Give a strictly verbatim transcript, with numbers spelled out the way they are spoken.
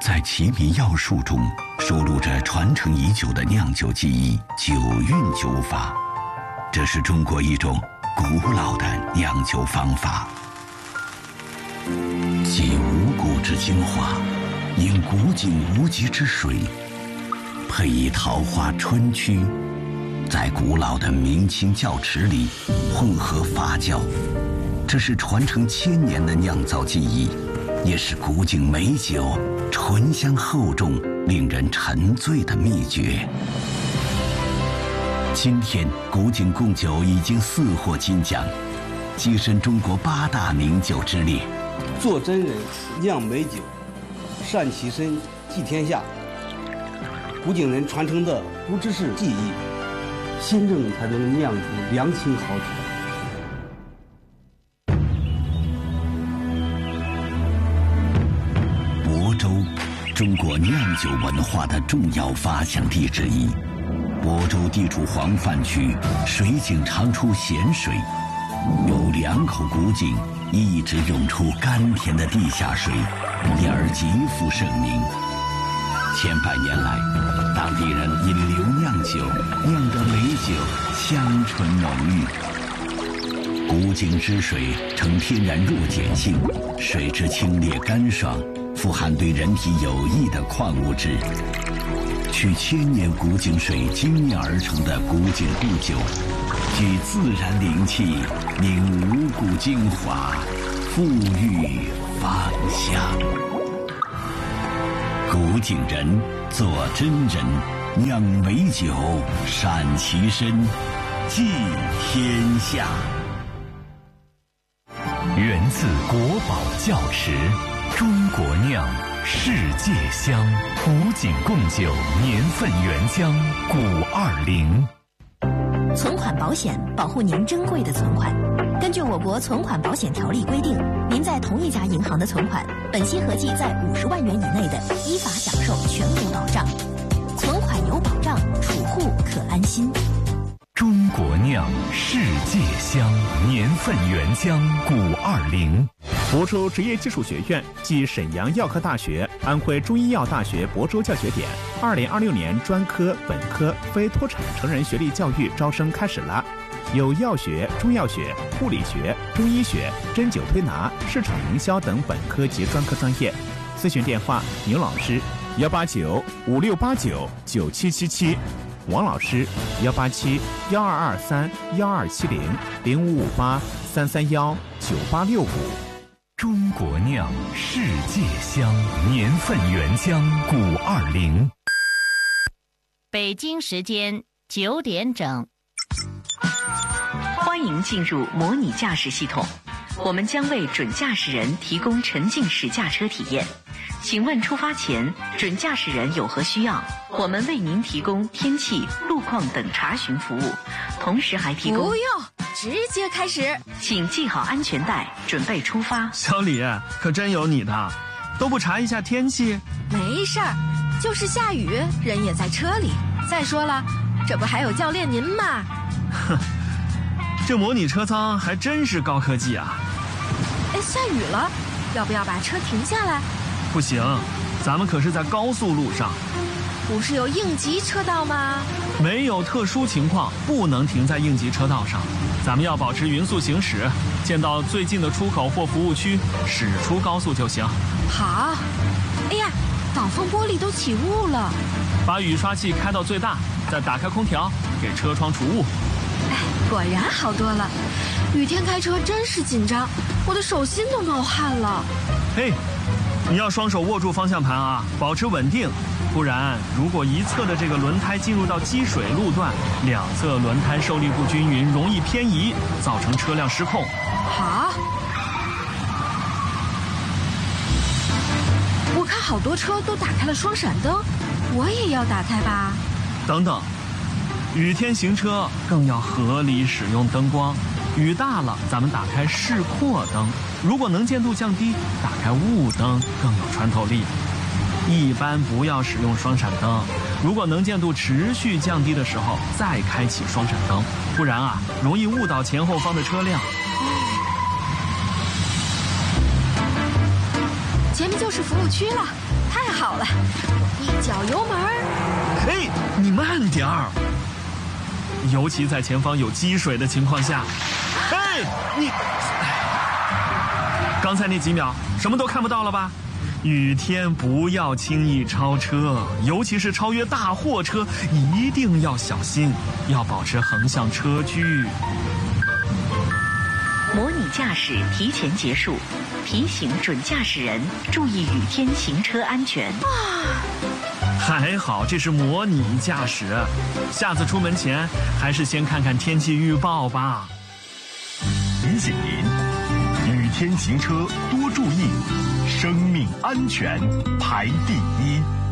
在奇米药术中收录着传承已久的酿酒技艺——九韵酒法。这是中国一种古老的酿酒方法，集五谷之精华，饮古井无极之水，配以桃花春曲，在古老的明清窖池里混合发酵。这是传承千年的酿造技艺，也是古井美酒醇香厚重、令人沉醉的秘诀。今天，古井贡酒已经四获金奖，跻身中国八大名酒之列。 做真人，酿美酒，善其身，济天下。古井人传承的不只是技艺，心正才能酿出良情好酒。 亳州，中国酿酒文化的重要发祥地之一。亳州地处黄泛区，水井常出咸水，有两口古井一直涌出甘甜的地下水，因而极负盛名。千百年来，当地人因留酿酒，酿的美酒香醇浓郁。古井之水呈天然弱碱性，水质清冽干爽，富含对人体有益的矿物质。取千年古井水精炼而成的古井贡酒，具自然灵气，凝五谷精华，馥郁芳香。古井人做真人，酿美酒，善其身，济天下。 源自国宝窖池，中国酿，世界香。古井贡酒年份原浆古二零。 存款保险保护您珍贵的存款。根据我国存款保险条例规定，您在同一家银行的存款，本息合计在五十万元以内的，依法享受全额保障。存款有保障，储户可安心。 中国酿，世界香，年份原浆古二零。 亳州职业技术学院暨沈阳药科大学、安徽中医药大学亳州教学点二零二六年专科、本科、非脱产成人学历教育招生开始了。有药学、中药学、护理学、中医学、针灸推拿、市场营销等本科及专科专业。咨询电话：牛老师幺八九五六八九九七七七，王老师幺八七幺二二三幺二七零零五五八三三幺九八六五。 中国酿，世界香，年份原浆古二零。 北京时间九点整。 欢迎进入模拟驾驶系统，我们将为准驾驶人提供沉浸式驾车体验。请问出发前，准驾驶人有何需要？我们为您提供天气、路况等查询服务，同时还提供…… 不用，直接开始。 请系好安全带，准备出发。 小李，可真有你的，都不查一下天气？ 没事儿，就是下雨，人也在车里。再说了，这不还有教练您吗？ 哼，这模拟车舱还真是高科技啊！ 哎，下雨了，要不要把车停下来？ 不行，咱们可是在高速路上。 不是有应急车道吗？ 没有特殊情况不能停在应急车道上，咱们要保持匀速行驶，见到最近的出口或服务区驶出高速就行。 好。哎呀，挡风玻璃都起雾了。 把雨刷器开到最大，再打开空调，给车窗除雾。 哎，果然好多了。雨天开车真是紧张，我的手心都冒汗了。 嘿，你要双手握住方向盘啊，保持稳定，不然如果一侧的这个轮胎进入到积水路段，两侧轮胎受力不均匀，容易偏移，造成车辆失控。 好。我看好多车都打开了双闪灯，我也要打开吧。 等等，雨天行车更要合理使用灯光。雨大了，咱们打开示廓灯；如果能见度降低，打开雾灯更有穿透力。一般不要使用双闪灯，如果能见度持续降低的时候，再开启双闪灯，不然啊，容易误导前后方的车辆。 前面就是服务区了， 太好了，一脚油门。 哎，你慢点儿，尤其在前方有积水的情况下。哎，你，刚才那几秒什么都看不到了吧？雨天不要轻易超车，尤其是超越大货车，一定要小心，要保持横向车距。 模拟驾驶提前结束，提醒准驾驶人注意雨天行车安全。 还好这是模拟驾驶，下次出门前还是先看看天气预报吧。 提醒您，雨天行车多注意，生命安全排第一。